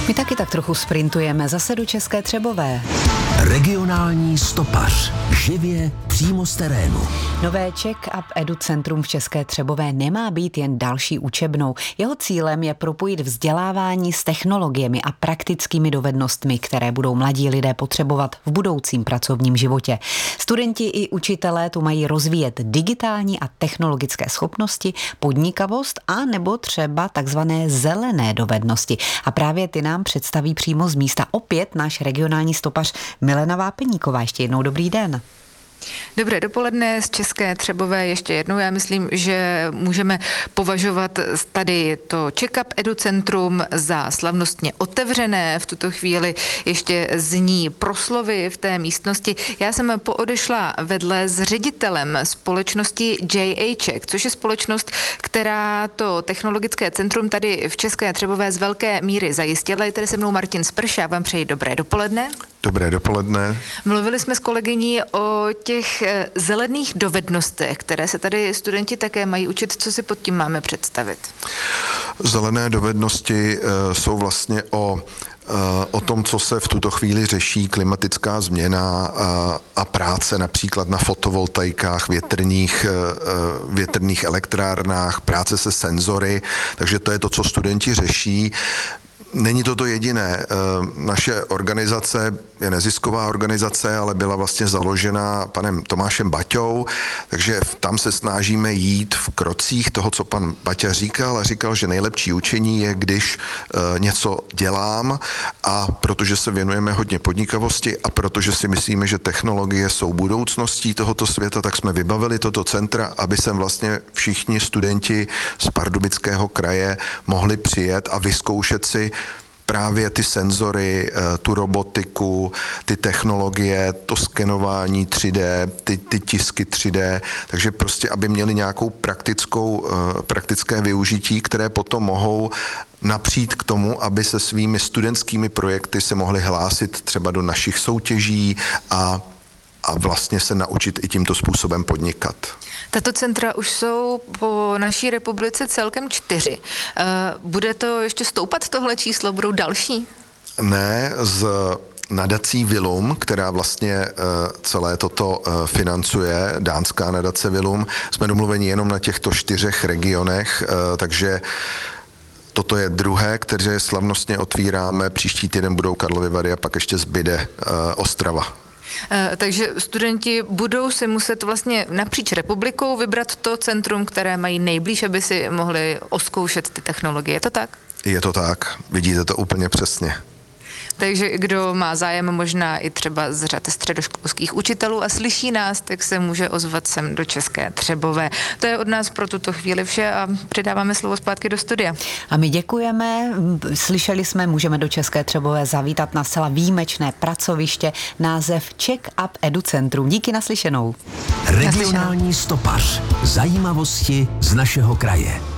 My taky tak trochu sprintujeme zase do České Třebové. Regionální stopař. Živě přímo z terénu. Nové Check-up Edu Centrum v České Třebové nemá být jen další učebnou. Jeho cílem je propojit vzdělávání s technologiemi a praktickými dovednostmi, které budou mladí lidé potřebovat v budoucím pracovním životě. Studenti i učitelé tu mají rozvíjet digitální a technologické schopnosti, podnikavost a nebo třeba takzvané zelené dovednosti. A právě ty nám představí přímo z místa opět náš regionální stopař Milena Vápeníková. Ještě jednou dobrý den. Dobré dopoledne z České Třebové ještě jednou. Já myslím, že můžeme považovat tady to Check-up Edu Centrum za slavnostně otevřené. V tuto chvíli ještě zní proslovy v té místnosti. Já jsem poodešla vedle s ředitelem společnosti JA Czech, což je společnost, která to technologické centrum tady v České Třebové z velké míry zajistila. Je tady se mnou Martin Sprš, já vám přeji dobré dopoledne. Dobré dopoledne. Mluvili jsme s kolegyní o těch zelených dovednostech, které se tady studenti také mají učit. Co si pod tím máme představit? Zelené dovednosti jsou vlastně o tom, co se v tuto chvíli řeší, klimatická změna a práce například na fotovoltaikách, větrných elektrárnách, práce se senzory, takže to je to, co studenti řeší. Není to jediné. Naše organizace je nezisková organizace, ale byla vlastně založena panem Tomášem Baťou, takže tam se snažíme jít v krocích toho, co pan Baťa říkal, a říkal, že nejlepší učení je, když něco dělám, a protože se věnujeme hodně podnikavosti a protože si myslíme, že technologie jsou budoucností tohoto světa, tak jsme vybavili toto centra, aby sem vlastně všichni studenti z Pardubického kraje mohli přijet a vyzkoušet si právě ty senzory, tu robotiku, ty technologie, to skenování 3D, ty tisky 3D, takže prostě, aby měli nějakou praktické využití, které potom mohou napřít k tomu, aby se svými studentskými projekty se mohli hlásit třeba do našich soutěží a vlastně se naučit i tímto způsobem podnikat. Tato centra už jsou po naší republice celkem 4. Bude to ještě stoupat tohle číslo? Budou další? Ne, z nadací Vilum, která vlastně celé toto financuje, dánská nadace Vilum, jsme domluveni jenom na těchto 4 regionech, takže toto je druhé, které slavnostně otvíráme. Příští týden budou Karlovy Vary a pak ještě zbyde Ostrava. Takže studenti budou si muset vlastně napříč republikou vybrat to centrum, které mají nejblíž, aby si mohli oskoušet ty technologie. Je to tak? Je to tak. Vidíte to úplně přesně. Takže kdo má zájem možná i třeba z řad středoškolských učitelů a slyší nás, tak se může ozvat sem do České Třebové. To je od nás pro tuto chvíli vše a předáváme slovo zpátky do studia. A my děkujeme. Slyšeli jsme, můžeme do České Třebové zavítat na zcela výjimečné pracoviště, název Check-up Edu Centrum. Díky, naslyšenou. Regionální stopař. Zajímavosti z našeho kraje.